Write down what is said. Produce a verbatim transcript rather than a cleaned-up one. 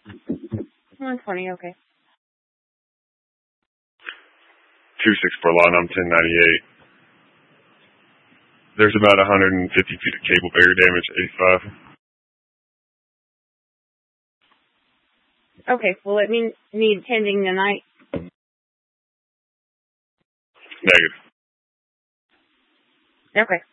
one twenty, okay. two six four lot, I'm ten ninety-eight. There's about one hundred fifty feet of cable barrier damage, eighty-five. Okay, will it mean need tending tonight? Negative. Okay.